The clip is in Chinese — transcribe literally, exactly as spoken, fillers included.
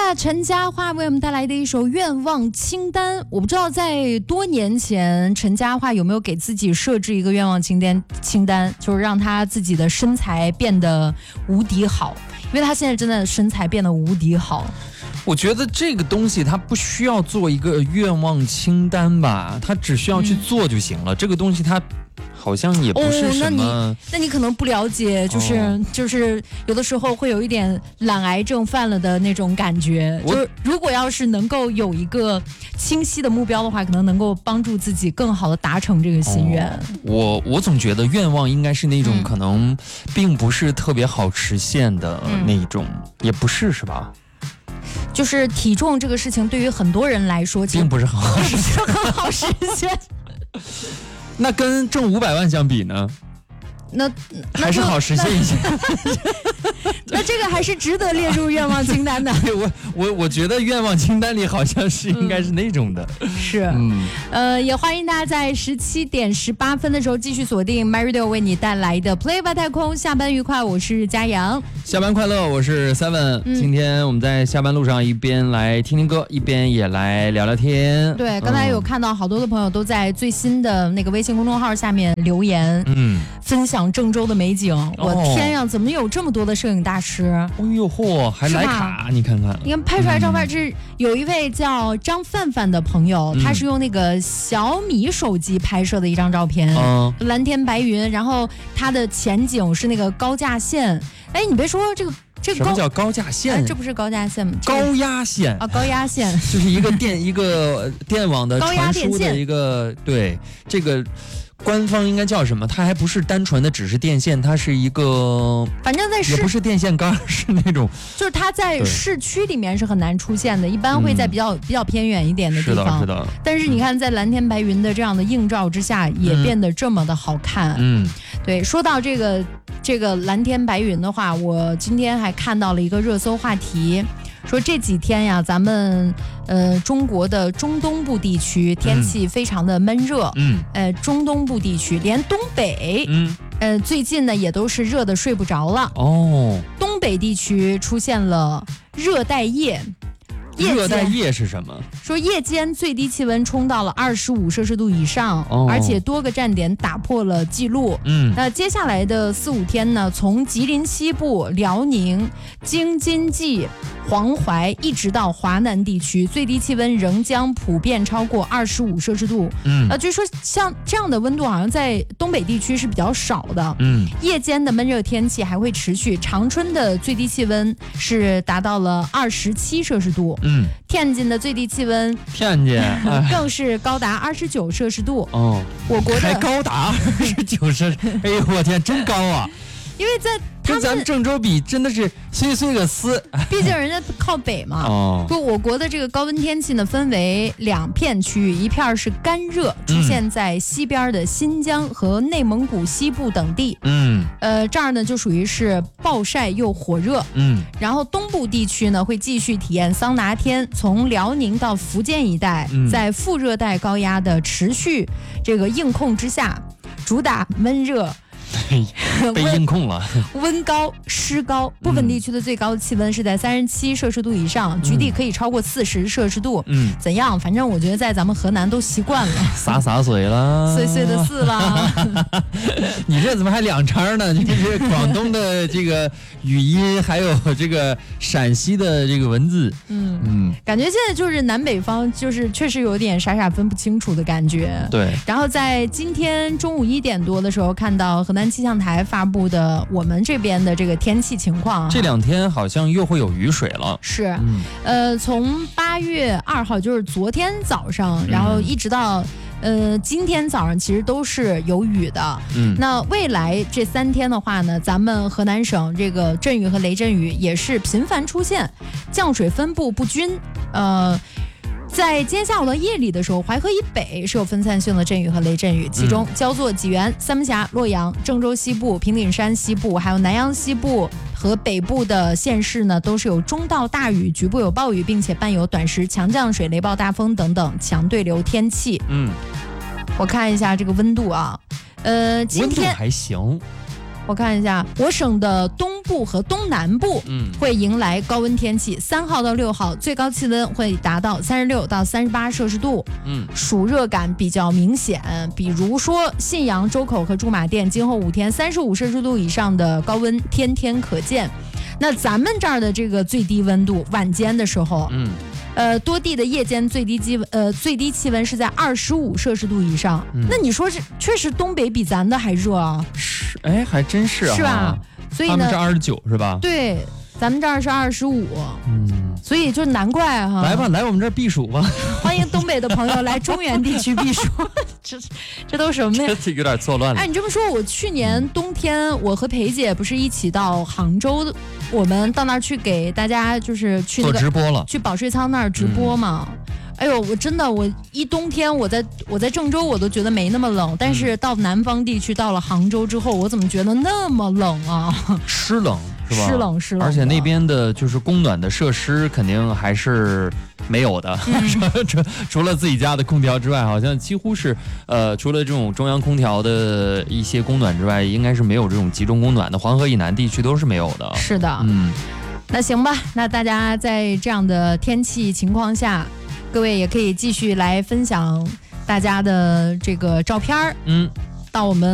下陈嘉桦为我们带来的一首愿望清单。我不知道在多年前陈嘉桦有没有给自己设置一个愿望清单清单就是让他自己的身材变得无敌好，因为他现在真的身材变得无敌好。 我觉得这个东西它不需要做一个愿望清单吧，它只需要去做就行了、嗯、这个东西它好像也不是什么、 哦、那你那你可能不了解，就是、哦、就是有的时候会有一点懒癌症犯了的那种感觉，就是如果要是能够有一个清晰的目标的话，可能能够帮助自己更好的达成这个心愿、哦、 我我总觉得愿望应该是那种可能并不是特别好实现的那种、嗯、也不是是吧， 就是体重这个事情对于很多人来说并不是很好实现， 很好实现那跟挣五百万相比呢？ 那还是好实现一些。 那这个还是值得列入愿望清单的。 我我我觉得愿望清单里好像是应该是那种的。 嗯、是，嗯，呃，也欢迎大家在十七点十八分的时候继续锁定 MyRadio 为你带来的 Play 吧太空。下班愉快，我是嘉阳。 下班快乐，我是 Seven、嗯。今天我们在下班路上一边来听听歌，一边也来聊聊天。 对，刚才有看到好多的朋友都在最新的那个微信公众号下面留言，嗯，分享郑州的美景。我天呀，怎么有这么多的摄影大师？ 哎呦嚯，还徕卡，你看看， 你看拍出来照片，这、嗯、有一位叫张范范的朋友、嗯，他是用那个小米手机拍摄的一张照片，嗯、蓝天白云，然后他的前景是那个高架线。哎，你别说这个。这个、 什么叫高架线、 哎？这不是高架线吗？ 高压线啊，高压线就是一个电一个电网的传输的一个对这个。官方应该叫什么？它还不是单纯的只是电线，它是一个， 反正在市也不是电线杆，是那种， 就是它在市区里面是很难出现的，一般会在比较、嗯、比较偏远一点的地方。 是的，是的。 但是你看，在蓝天白云的这样的映照之下，嗯、也变得这么的好看。嗯，对。说到这个这个蓝天白云的话，我今天还看到了一个热搜话题。说这几天呀，咱们呃中国的中东部地区天气非常的闷热，嗯，呃中东部地区连东北，嗯，呃最近呢也都是热的睡不着了。哦，东北地区出现了热带夜。 热带夜是什么？ 说夜间最低气温冲到了二十五摄氏度以上、哦，而且多个站点打破了记录。嗯，那接下来的四五天呢，从吉林西部、辽宁、京津冀、黄淮一直到华南地区，最低气温仍将普遍超过二十五摄氏度。嗯，呃，据说像这样的温度好像在东北地区是比较少的。嗯，夜间的闷热天气还会持续，长春的最低气温是达到了二十七摄氏度。嗯，天津的最低气温， 天津、哎、 更是高达二十九摄氏度。哦，我国的还高达二十九摄，哎呦我天，真高啊！ 因为在跟咱们郑州比，真的是碎碎个丝。 毕竟人家靠北嘛。哦。不，我国的这个高温天气呢，分为两片区域，一片是干热，出现在西边的新疆和内蒙古西部等地。嗯。呃，这儿呢就属于是暴晒又火热。嗯。然后东部地区呢会继续体验桑拿天，从辽宁到福建一带，嗯、在副热带高压的持续这个硬控之下，主打闷热。 被硬控了， 温高湿高，部分地区的最高气温是在三十七摄氏度以上，局地可以超过四十摄氏度。嗯，怎样？反正我觉得在咱们河南都习惯了， 洒洒水了， 碎碎的丝了。 你这怎么还两茬呢？这是广东的这个语音，还有这个陕西的这个文字。嗯嗯，感觉现在就是南北方，就是确实有点傻傻分不清楚的感觉。 对。 然后在今天中午一点多的时候，看到河南气象台发布的我们这边的这个天气情况， 这两天好像又会有雨水了。 是，嗯、呃，从八月二号，就是昨天早上，然后一直到呃今天早上，其实都是有雨的。嗯，那未来这三天的话呢，咱们河南省这个阵雨和雷阵雨也是频繁出现，降水分布不均，呃。在今天下午到夜里的时候，淮河以北是有分散性的阵雨和雷阵雨，其中焦作、济源、三门峡、洛阳、郑州西部、平顶山西部，还有南阳西部和北部的县市呢，都是有中到大雨，局部有暴雨，并且伴有短时强降水、雷暴大风等等强对流天气。嗯，我看一下这个温度啊，呃，今天温度还行。 我看一下，我省的东部和东南部会迎来高温天气，三号到六号最高气温会达到三十六到三十八摄氏度，嗯，暑热感比较明显。比如说信阳、周口和驻马店，今后五天三十五摄氏度以上的高温天天可见。那咱们这儿的这个最低温度，晚间的时候，嗯。呃，多地的夜间最低气温，呃，最低气温是在二十五摄氏度以上。嗯、那你说是确实东北比咱的还热啊？ 是，哎，还真是啊， 是吧？所以呢， 他们是二十九是吧？ 对，咱们这儿是二十五。嗯，所以就难怪哈。 来吧，来我们这儿避暑吧。 欢迎东北的朋友来中原地区避暑。这这都什么呀？ 这有点错乱了。 哎，你这么说，我去年冬天我和裴姐不是一起到杭州，我们到那儿去给大家就是去、那个、 做直播了， 去保税仓那儿直播嘛。嗯、哎呦，我真的我一冬天我在我在郑州我都觉得没那么冷，但是到南方地区到了杭州之后，我怎么觉得那么冷啊？ 湿冷。是吧？ 湿冷湿冷， 而且那边的就是供暖的设施肯定还是没有的，嗯、除除了自己家的空调之外，好像几乎是呃，除了这种中央空调的一些供暖之外，应该是没有这种集中供暖的。黄河以南地区都是没有的。 是的，嗯，那行吧，那大家在这样的天气情况下，各位也可以继续来分享大家的这个照片，嗯，到我们。